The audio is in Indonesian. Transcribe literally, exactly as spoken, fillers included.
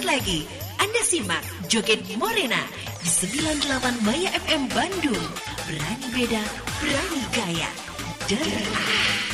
sesaat lagi Anda simak Joget Morena di sembilan puluh delapan Maya F M Bandung. Berani beda, berani gaya. Dan